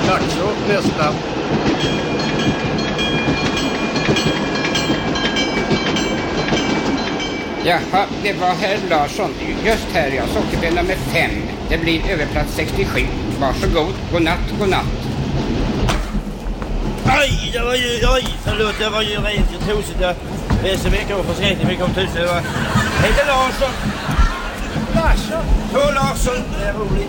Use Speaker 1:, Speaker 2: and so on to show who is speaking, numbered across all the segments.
Speaker 1: Taxo, nästa.
Speaker 2: Jaha, det var herr Larsson. Just här, ja. Sockerben nummer 5. Det blir överplats 67. Varsågod. God natt.
Speaker 3: Aj, det var ju... Oj, förlåt, det var ju rent tosigt. Jag är så mycket och försent. Vi kom tusen. Det var... Heter Larsson. Två Larsson. Det är roligt.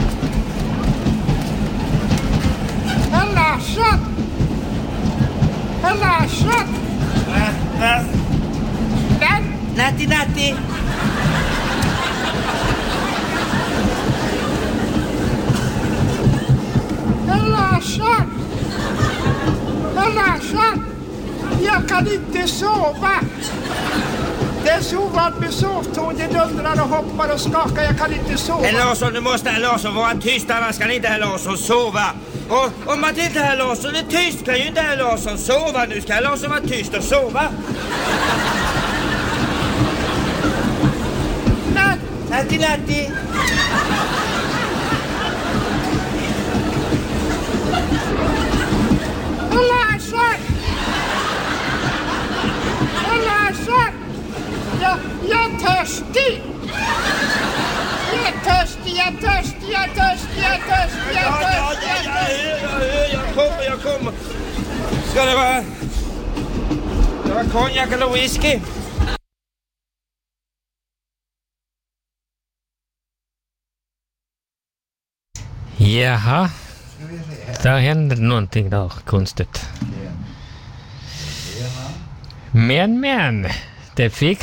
Speaker 4: Herr Larsson!
Speaker 3: Natti.
Speaker 4: Herr Larsson! Jag kan inte sova! Det är så vad med sovtån, det dundrar och hoppar och skakar, jag kan inte sova.
Speaker 3: Herr Larsson, nu måste herr Larsson vara tyst, annars kan inte herr Larsson sova. Och om att inte herr Larsson är tyst kan ju inte herr Larsson sova. Nu ska herr Larsson vara tyst och sova. Natti.
Speaker 4: Herr Larsson! Jag är törstig!
Speaker 3: Jag kommer. Ska det vara konjak eller whisky?
Speaker 5: Jaha, där hände någonting där konstigt. Men, det fick